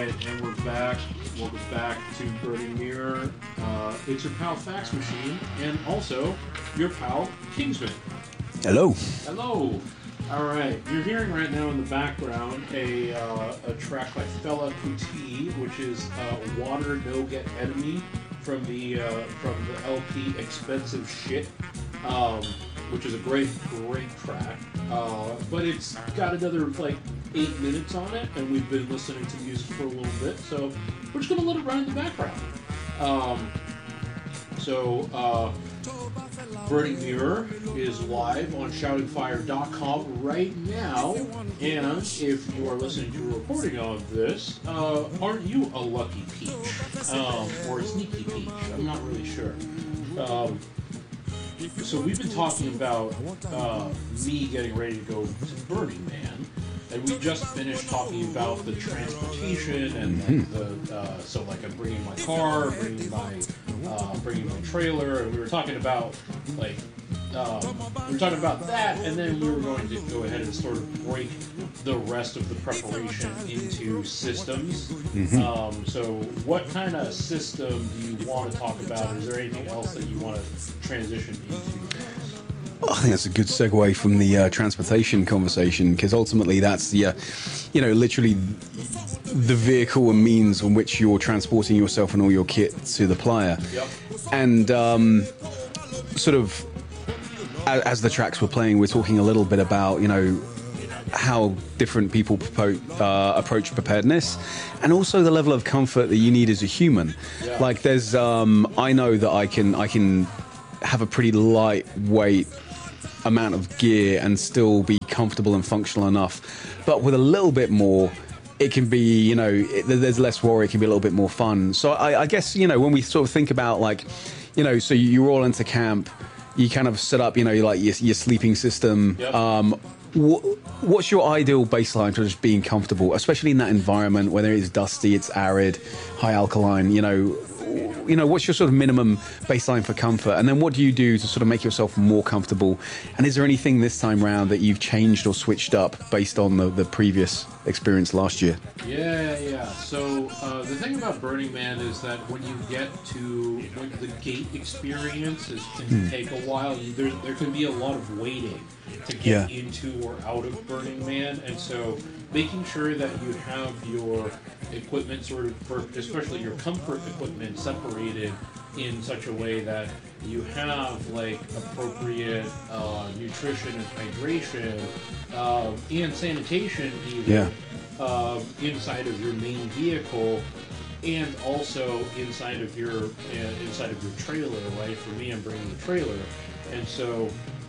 right, and we're back. Welcome back to Burning Mirror. It's your pal Fax Machine, and also your pal Kingsman. Hello. Hello. All right, you're hearing right now in the background a track by Fela Kuti, which is "Water No Get Enemy" from the LP "Expensive Shit," which is a great track. But it's got another like 8 minutes on it, and we've been listening to music for a little bit, so we're just gonna let it run in the background. Burning Mirror is live on shoutingfire.com right now, and if you are listening to a recording of this, aren't you a lucky peach? Or a sneaky peach? I'm not really sure. So we've been talking about me getting ready to go to Burning Man, and we just finished talking about the transportation and so like I'm bringing my car, bringing my trailer, and we were talking about like that, and then we were going to go ahead and sort of break the rest of the preparation into systems. So what kind of system do you want to talk about? Is there anything else that you want to transition into? I think that's a good segue from the transportation conversation, because ultimately that's literally the vehicle and means on which you're transporting yourself and all your kit to the player. Yep. And sort of as the tracks were playing, we're talking a little bit about how different people approach preparedness, and also the level of comfort that you need as a human. Yeah. Like there's I know that I can have a pretty lightweight amount of gear and still be comfortable and functional enough, but with a little bit more it can be, there's less worry, it can be a little bit more fun. So I guess, when we sort of think about so you're all into camp, you kind of set up, like your sleeping system. Yep. What's your ideal baseline for just being comfortable, especially in that environment, whether it's dusty, it's arid, high alkaline, what's your sort of minimum baseline for comfort? And then what do you do to sort of make yourself more comfortable? And is there anything this time round that you've changed or switched up based on the previous experience last year? Yeah. So the thing about Burning Man is that when you get to the gate experience, it can take a while. There can be a lot of waiting to get into or out of Burning Man, and so making sure that you have your equipment sort of, especially your comfort equipment, separated in such a way that you have like appropriate nutrition and hydration and sanitation even inside of your main vehicle, and also inside of your trailer. Right? For me, I'm bringing the trailer, and so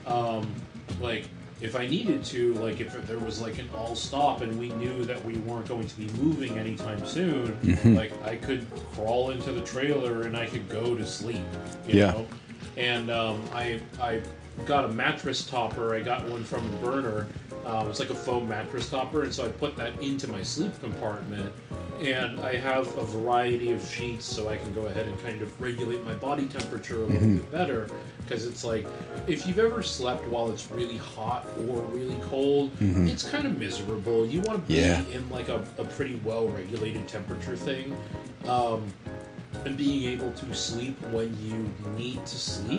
if I needed to, like if there was like an all stop and we knew that we weren't going to be moving anytime soon, like I could crawl into the trailer and I could go to sleep, you know? And I got a mattress topper. I got one from the burner. It's like a foam mattress topper, and so I put that into my sleep compartment, and I have a variety of sheets so I can go ahead and kind of regulate my body temperature a little bit better, because it's like, if you've ever slept while it's really hot or really cold, it's kind of miserable. You want to be in like a pretty well-regulated temperature thing, and being able to sleep when you need to sleep.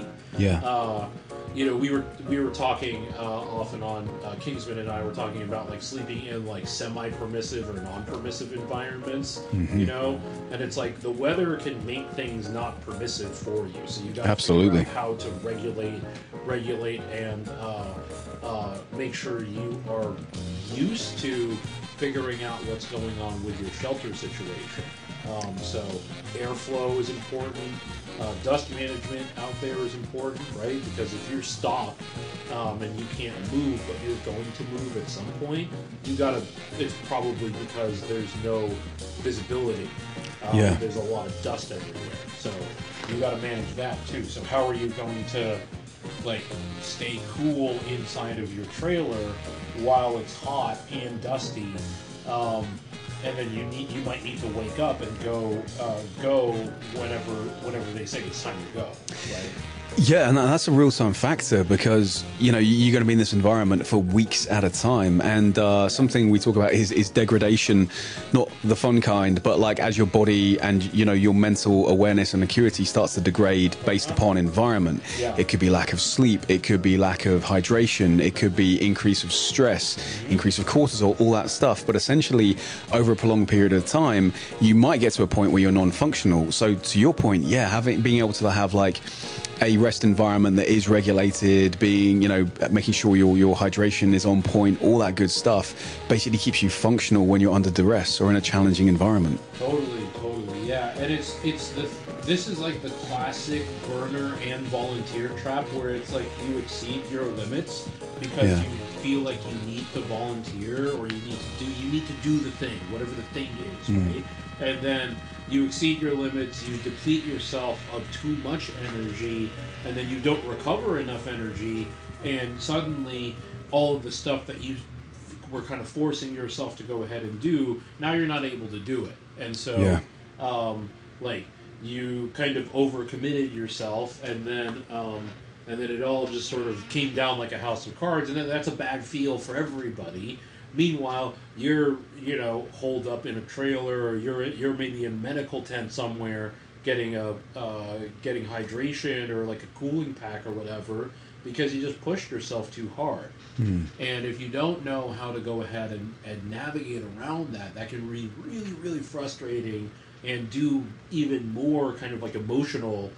We were talking off and on. Kingsman and I were talking about like sleeping in like semi-permissive or non-permissive environments. And it's like the weather can make things not permissive for you. So you got to figure out how to regulate and make sure you are used to figuring out what's going on with your shelter situation. So airflow is important. Dust management out there is important, right? Because if you're stopped and you can't move, but you're going to move at some point, it's probably because there's no visibility. There's a lot of dust everywhere. So you got to manage that too. So how are you going to like stay cool inside of your trailer while it's hot and dusty? And then you might need to wake up and go whenever they say it's time to go, right? Yeah, and that's a real-time factor because, you're going to be in this environment for weeks at a time. And something we talk about is degradation, not the fun kind, but like as your body and, your mental awareness and acuity starts to degrade based upon environment. Yeah. It could be lack of sleep. It could be lack of hydration. It could be increase of stress, increase of cortisol, all that stuff. But essentially, over a prolonged period of time, you might get to a point where you're non-functional. So to your point, yeah, being able to have like a rest environment that is regulated, making sure your hydration is on point, all that good stuff, basically keeps you functional when you're under duress or in a challenging environment. Totally, yeah. And this is like the classic burner and volunteer trap where it's like you exceed your limits because you feel like you need to volunteer or you need to do the thing, whatever the thing is, right? And then you exceed your limits, you deplete yourself of too much energy, and then you don't recover enough energy, and suddenly all of the stuff that you were kind of forcing yourself to go ahead and do, now you're not able to do it. And so, you kind of overcommitted yourself, and then it all just sort of came down like a house of cards, and then that's a bad feel for everybody. Meanwhile, you're holed up in a trailer, or you're maybe in a medical tent somewhere, getting hydration or like a cooling pack or whatever, because you just pushed yourself too hard. And if you don't know how to go ahead and navigate around that can be really, really frustrating and do even more kind of like emotional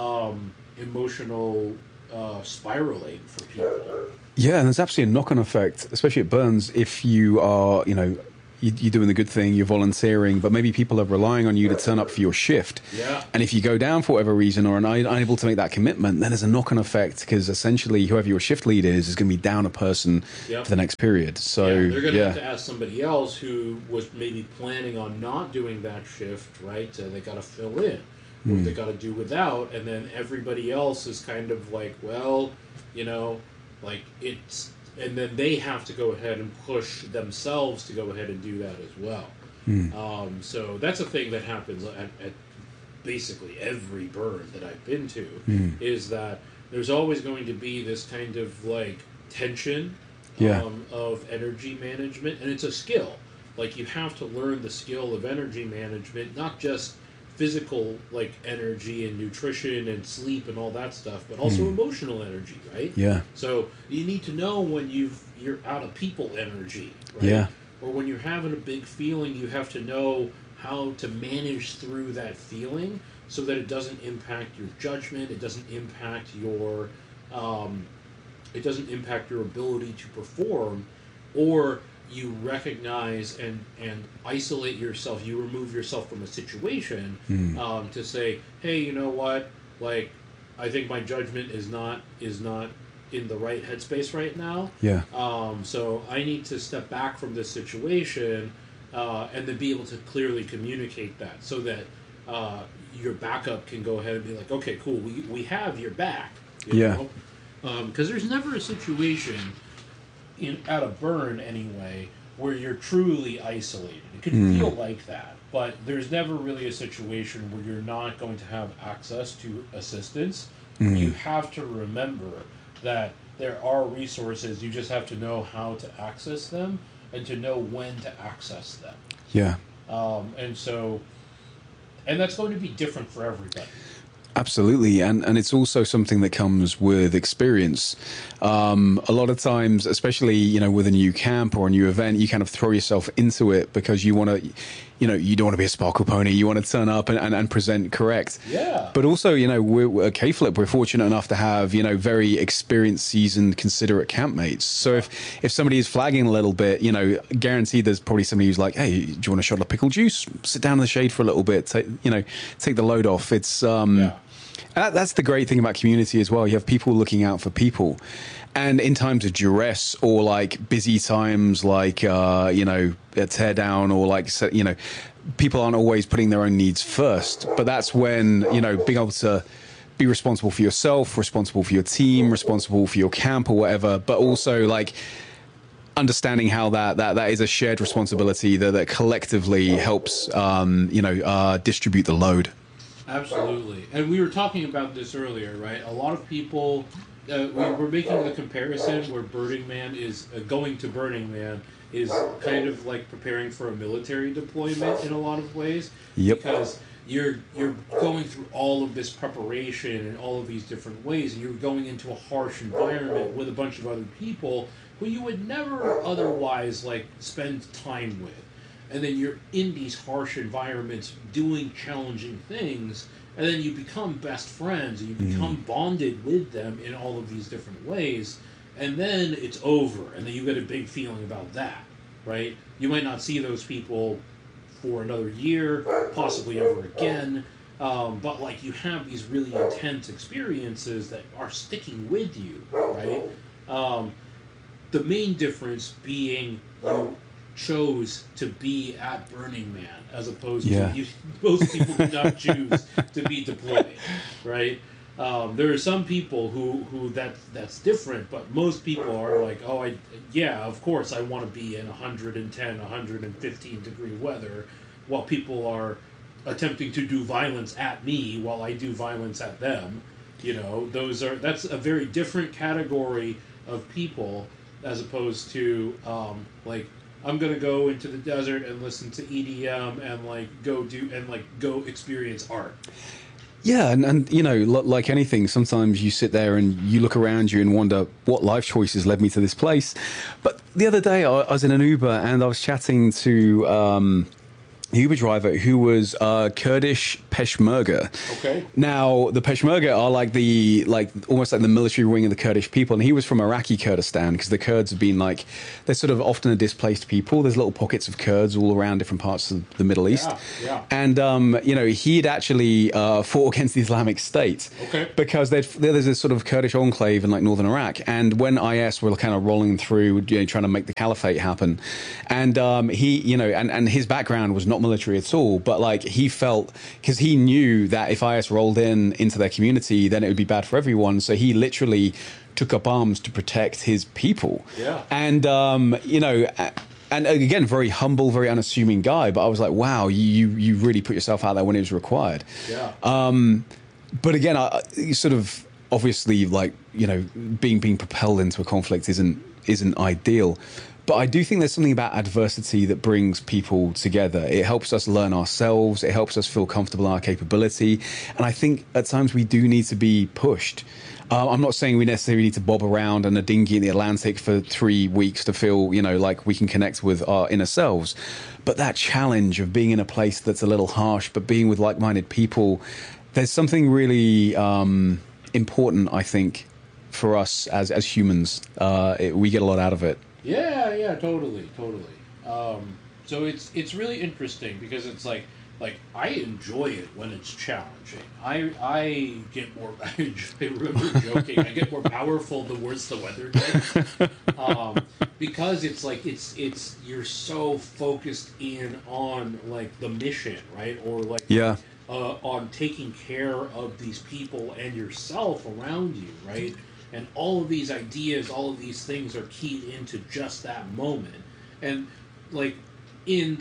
spiraling for people. Yeah, and there's absolutely a knock-on effect, especially at Burns, if you are, you're doing the good thing, you're volunteering, but maybe people are relying on you to turn up for your shift. Yeah. And if you go down for whatever reason or are unable to make that commitment, then there's a knock-on effect because essentially whoever your shift lead is going to be down a person for the next period. So they're going to have to ask somebody else who was maybe planning on not doing that shift, right? They got to fill in. Or they got to do without, and then everybody else is kind of like, well, and then they have to go ahead and push themselves to go ahead and do that as well. So that's a thing that happens at basically every burn that I've been to, is that there's always going to be this kind of like tension of energy management, and it's a skill. Like you have to learn the skill of energy management, not just physical like energy and nutrition and sleep and all that stuff, but also emotional energy, right? Yeah. So you need to know when you're out of people energy, right? Yeah. Or when you're having a big feeling, you have to know how to manage through that feeling so that it doesn't impact your judgment, it doesn't impact your ability to perform, or you recognize and isolate yourself, you remove yourself from a situation to say, hey, you know what, like, I think my judgment is not in the right headspace right now. Yeah. So I need to step back from this situation and then be able to clearly communicate that so that your backup can go ahead and be like, okay, cool, we have your back. You know? Because there's never a situation at a burn anyway where you're truly isolated. It can feel like that, but there's never really a situation where you're not going to have access to assistance. You have to remember that there are resources, you just have to know how to access them and to know when to access them. Yeah. And that's going to be different for everybody. Absolutely, and it's also something that comes with experience. A lot of times, especially with a new camp or a new event, you kind of throw yourself into it because you want to, you don't want to be a sparkle pony. You want to turn up and present correct. Yeah. But also, we're at K-Flip, we're fortunate enough to have very experienced, seasoned, considerate campmates. So if somebody is flagging a little bit, guaranteed there's probably somebody who's like, hey, do you want a shot of pickle juice? Sit down in the shade for a little bit. Take the load off. It's that's the great thing about community as well. You have people looking out for people. And in times of duress or like busy times, like, a tear down or like, people aren't always putting their own needs first. But that's when, being able to be responsible for yourself, responsible for your team, responsible for your camp or whatever, but also like understanding how that is a shared responsibility that collectively helps, distribute the load. Absolutely. And we were talking about this earlier, right? A lot of people, we were making the comparison where Burning Man is going to Burning Man is kind of like preparing for a military deployment in a lot of ways. Yep. Because you're going through all of this preparation in all of these different ways, and you're going into a harsh environment with a bunch of other people who you would never otherwise like spend time with. And then you're in these harsh environments doing challenging things, and then you become best friends and you become bonded with them in all of these different ways, and then it's over, and then you get a big feeling about that, right? You might not see those people for another year, possibly ever again, but like you have these really intense experiences that are sticking with you, right? The main difference being you chose to be at Burning Man as opposed to most people do not choose to be deployed, right? There are some people who that's different, but most people are like, oh, of course I want to be in 110, 115 degree weather, while people are attempting to do violence at me while I do violence at them. You know, that's a very different category of people as opposed to like, I'm gonna go into the desert and listen to EDM and like go experience art. Yeah, and you know, like anything, sometimes you sit there and you look around you and wonder what life choices led me to this place. But the other day, I was in an Uber and I was chatting to the Uber driver who was Kurdish Peshmerga. Okay. Now, the Peshmerga are almost like the military wing of the Kurdish people, and he was from Iraqi Kurdistan because the Kurds have been they're sort of often a displaced people. There's little pockets of Kurds all around different parts of the Middle East. Yeah. And, you know, he'd actually fought against the Islamic State. Okay. Because there's this sort of Kurdish enclave in like northern Iraq. And when IS were kind of rolling through, you know, trying to make the caliphate happen, and he, you know, and his background was not military at all, but like he felt, because he knew that if IS rolled into their community, then it would be bad for everyone. So he literally took up arms to protect his people. Yeah. And you know, and again, very humble, very unassuming guy. But I was like, wow, you really put yourself out there when it was required. Yeah. But again, I sort of obviously, like, you know, being propelled into a conflict isn't ideal. But I do think there's something about adversity that brings people together. It helps us learn ourselves. It helps us feel comfortable in our capability. And I think at times we do need to be pushed. I'm not saying we necessarily need to bob around in a dinghy in the Atlantic for 3 weeks to feel, you know, like we can connect with our inner selves. But that challenge of being in a place that's a little harsh, but being with like-minded people, there's something really important, I think, for us as humans. We get a lot out of it. Yeah, totally. So it's really interesting because it's like I enjoy it when it's challenging. I get more. I remember joking. I get more powerful the worse the weather gets, because it's like it's you're so focused in on like the mission, right? Or like on taking care of these people and yourself around you, right? And all of these ideas, all of these things are keyed into just that moment. And like in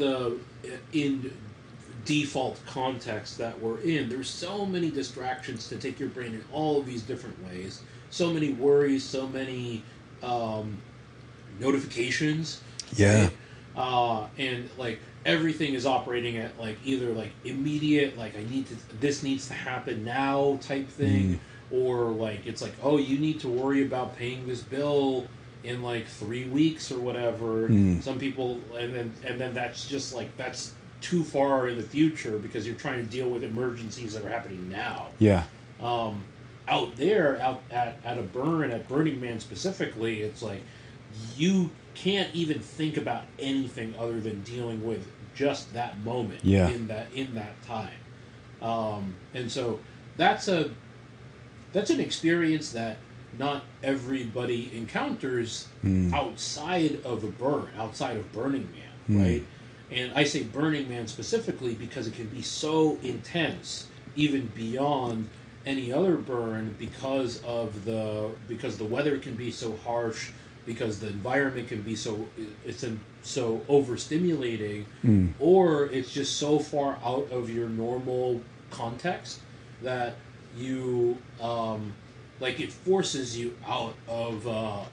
default context that we're in, there's so many distractions to take your brain in all of these different ways. So many worries, so many notifications. Yeah. Right? And like everything is operating at like either like immediate, like this needs to happen now type thing. Or like it's like, oh, you need to worry about paying this bill in like 3 weeks or whatever. Some people, and then that's just like that's too far in the future because you're trying to deal with emergencies that are happening now. Yeah. Out there, out at Burning Man specifically, it's like you can't even think about anything other than dealing with just that moment in that time. And so that's an experience that not everybody encounters outside of Burning Man, right? And I say Burning Man specifically because it can be so intense, even beyond any other burn, because the weather can be so harsh, because the environment can be so overstimulating, or it's just so far out of your normal context that you like it forces you out of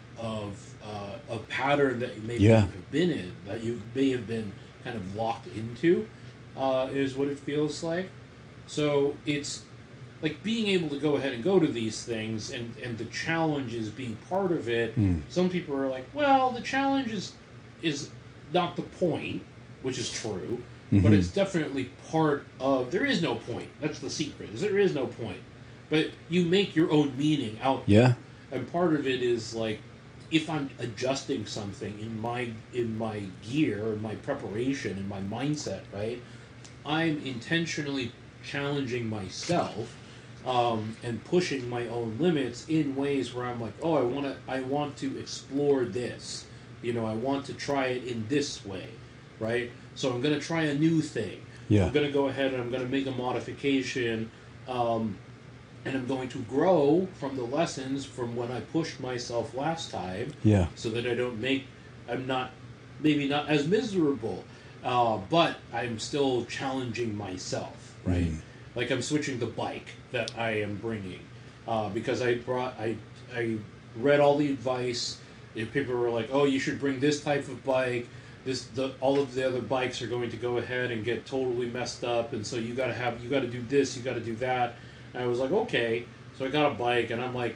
a pattern that you maybe have been in, that you may have been kind of locked into, is what it feels like. So it's like being able to go ahead and go to these things, and the challenge is being part of it. Some people are like, well, the challenge is not the point, which is true, but it's definitely part of. There is no point. That's the secret. Is there is no point, but you make your own meaning out there. Yeah. And part of it is like, if I'm adjusting something in my gear, in my preparation, in my mindset, right? I'm intentionally challenging myself and pushing my own limits in ways where I'm like, oh, I want to explore this. You know, I want to try it in this way, right? So I'm going to try a new thing. Yeah. I'm going to go ahead and I'm going to make a modification, and I'm going to grow from the lessons from when I pushed myself last time. Yeah. So that I'm not as miserable, but I'm still challenging myself, right? Like I'm switching the bike that I am bringing, because I read all the advice. If people were like, "Oh, you should bring this type of bike," all of the other bikes are going to go ahead and get totally messed up, and so you got to do this, you got to do that. And I was like, okay, so I got a bike, and I'm like,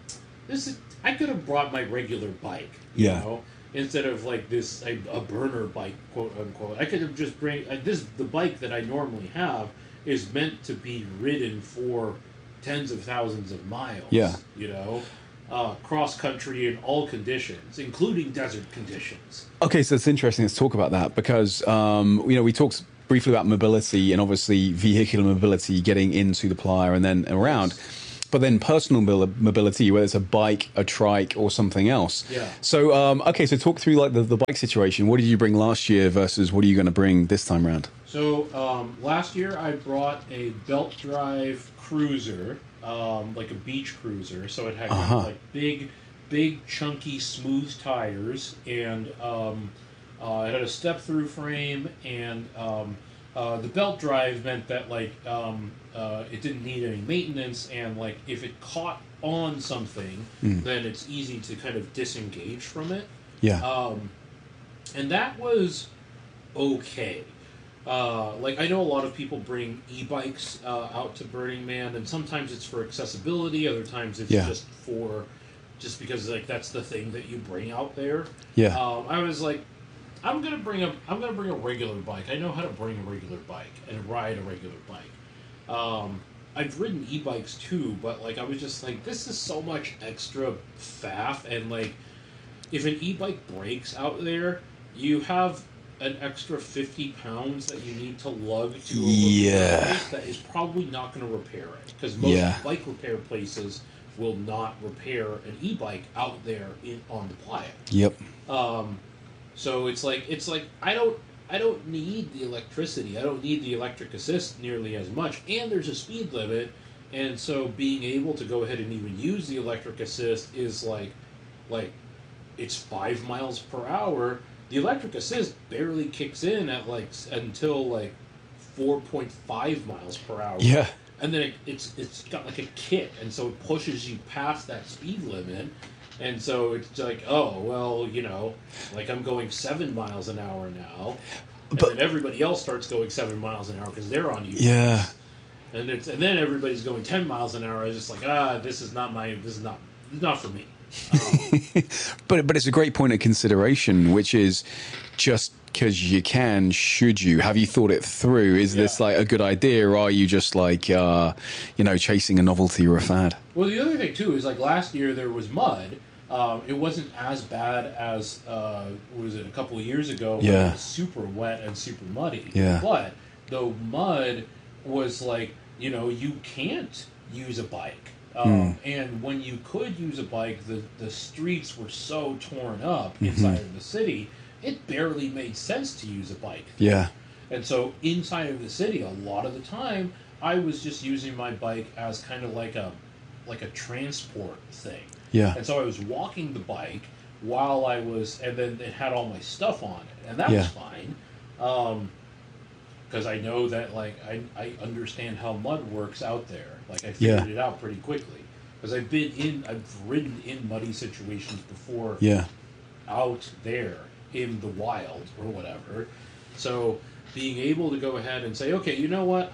I could have brought my regular bike, you know, instead of like this a burner bike, quote unquote. I could have just the bike that I normally have is meant to be ridden for tens of thousands of miles. Yeah. You know, cross country in all conditions, including desert conditions. Okay, so it's interesting. Let's talk about that because we talked briefly about mobility and obviously vehicular mobility, getting into the playa and then around. But then personal mobility, whether it's a bike, a trike, or something else. Yeah. So, okay, so talk through like the bike situation. What did you bring last year versus what are you going to bring this time around? So last year I brought a belt drive cruiser, like a beach cruiser. So it had kind of like big, chunky, smooth tires, and it had a step-through frame, and the belt drive meant that like it didn't need any maintenance, and like if it caught on something, then it's easy to kind of disengage from it. Yeah. And that was okay. Like I know a lot of people bring e-bikes out to Burning Man, and sometimes it's for accessibility, other times it's just because like that's the thing that you bring out there. Yeah. I was like, I'm gonna bring a regular bike. I know how to bring a regular bike and ride a regular bike. I've ridden e-bikes too, but like I was just like, this is so much extra faff, and like if an e-bike breaks out there, you have an extra 50 pounds that you need to lug to a bike that is probably not going to repair it, because most bike repair places will not repair an e-bike out there on the playa. Yep. So it's like I don't need the electricity. I don't need the electric assist nearly as much, and there's a speed limit, and so being able to go ahead and even use the electric assist is like it's 5 miles per hour. The electric assist barely kicks in at until 4.5 miles per hour. Yeah. And then it's got like a kick, and so it pushes you past that speed limit. And so it's like, oh, well, you know, like I'm going 7 miles an hour now, and then everybody else starts going 7 miles an hour because they're on you. Yeah. And then everybody's going 10 miles an hour. It's just like, this is not for me. But it's a great point of consideration, which is just because you can, should you? Have you thought it through? Is this like a good idea, or are you just like, chasing a novelty or a fad? Well, the other thing too is like last year there was mud. It wasn't as bad as was it a couple of years ago? When it was super wet and super muddy. Yeah. But the mud was like, you can't use a bike. And when you could use a bike, the streets were so torn up inside of the city, it barely made sense to use a bike. Yeah. And so inside of the city, a lot of the time, I was just using my bike as kind of like a transport thing. Yeah. And so I was walking the bike while and then it had all my stuff on it, and that was fine. because I know that like I understand how mud works out there. Like I figured Yeah. it out pretty quickly because I've ridden in muddy situations before Yeah. out there in the wild or whatever. So being able to go ahead and say, okay, you know what,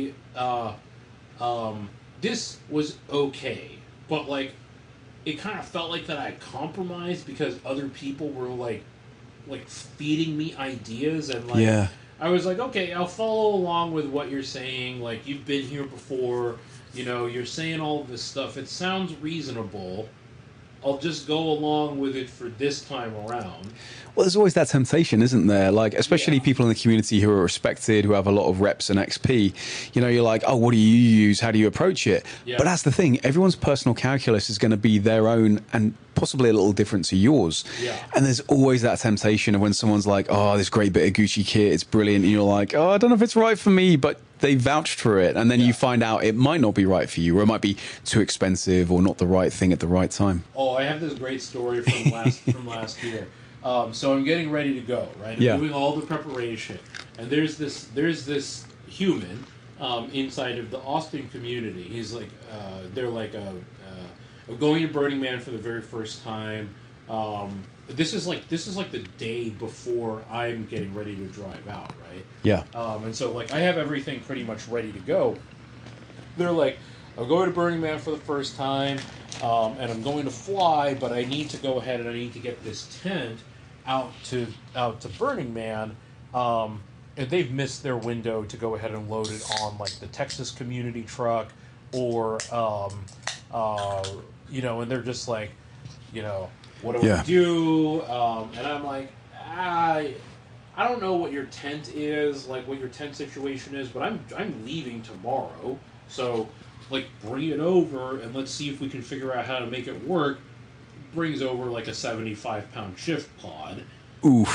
this was okay, but like it kind of felt like that I compromised because other people were like feeding me ideas and like Yeah. I was like, okay, I'll follow along with what you're saying. Like you've been here before, you're saying all of this stuff. It sounds reasonable. I'll just go along with it for this time around. Well, there's always that temptation, isn't there? Like, especially people in the community who are respected, who have a lot of reps and XP. You're like, oh, what do you use? How do you approach it? Yeah. But that's the thing. Everyone's personal calculus is going to be their own and possibly a little different to yours. Yeah. And there's always that temptation of when someone's like, oh, this great bit of Gucci kit, it's brilliant. And you're like, oh, I don't know if it's right for me, but they vouched for it. And then you find out it might not be right for you, or it might be too expensive or not the right thing at the right time. Oh, I have this great story from last year. So I'm getting ready to go, right? I'm doing all the preparation, and there's this human inside of the Austin community. He's like, they're like going to Burning Man for the very first time. This is like the day before I'm getting ready to drive out, right? Yeah. And so like I have everything pretty much ready to go. They're like, I'm going to Burning Man for the first time, and I'm going to fly, but I need to go ahead and I need to get this tent out to Burning Man. And they've missed their window to go ahead and load it on like the Texas community truck, or and they're just like, what do we do? And I'm like, I don't know what your tent is, like what your tent situation is, but I'm leaving tomorrow, so like bring it over and let's see if we can figure out how to make it work. Brings over like a 75-pound shift pod. Oof.